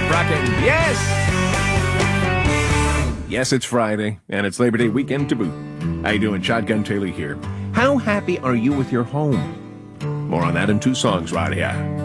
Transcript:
rocking. Yes! Yes, it's Friday, and it's Labor Day weekend to boot. How you doing? Shotgun Taylor here. How happy are you with your home? More on that in two songs right here.